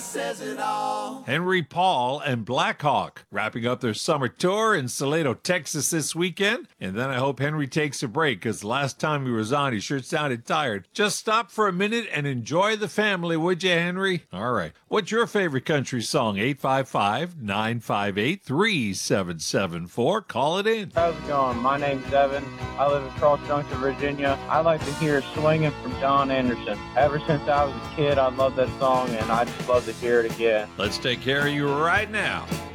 says it all. Henry Paul and Blackhawk wrapping up their summer tour in Salado, Texas this weekend. And then I hope Henry takes a break, because the last time he was on, he sure sounded tired. Just stop for a minute and enjoy the family, would you, Henry? All right. What's your favorite country song? 855-958-3774. Call it in. How's it going? My name's Evan. I live in Cross Junction, Virginia. I like to hear Swinging from John Anderson. Ever since I was a kid, I love that song, and I just love to hear it again. Let's take care of you right now.